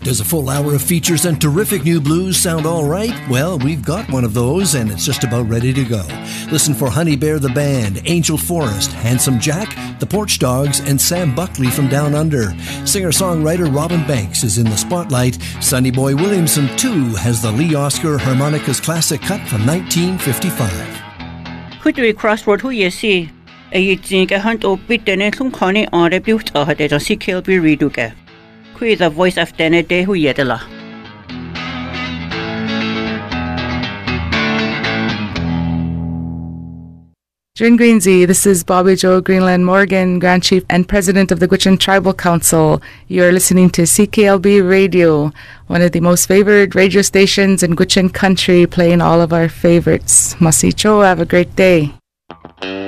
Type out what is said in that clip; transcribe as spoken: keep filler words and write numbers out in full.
Does a full hour of features and terrific new blues sound all right? Well, we've got one of those, and it's just about ready to go. Listen for Honey Bear the Band, Angel Forrest, Handsome Jack, The Porch Dogs, and Sam Buckley from Down Under. Singer-songwriter Robin Banks is in the spotlight. Sonny Boy Williamson, too, has the Lee Oscar Harmonicas classic cut from nineteen fifty-five. Hudui Crossroad hu yesi. A yitzik a hunt o bit dene some conny on a built a had a C K L B reduke. Who is the voice of Dene de hu yedela? Jane Greensey, this is Bobby Joe Greenland Morgan, Grand Chief and President of the Gwich'in Tribal Council. You are listening to C K L B Radio, one of the most favored radio stations in Gwich'in country, playing all of our favorites. Masicho, have a great day.